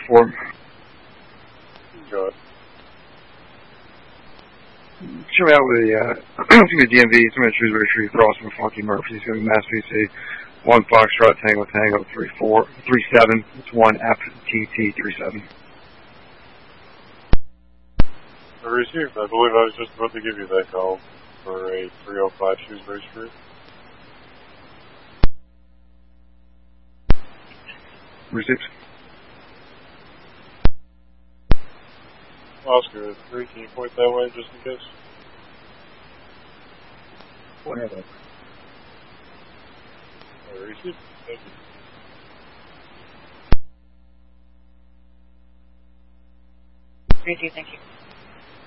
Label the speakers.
Speaker 1: 4.
Speaker 2: Go ahead.
Speaker 1: Show me out with the, it's going to be DMV, it's going to be Shrewsbury Street, crossing with Funky Murphy. It's going to be Mass PC, 1 Foxtrot, Tango, 37. It's 1 FTT 37.
Speaker 2: I received. I believe I was just about to give you that call for a 305 Shrewsbury Street.
Speaker 1: Received.
Speaker 2: Oscar 3, can you point that way just in case?
Speaker 1: Whatever.
Speaker 2: I received. Thank you.
Speaker 3: Thank you.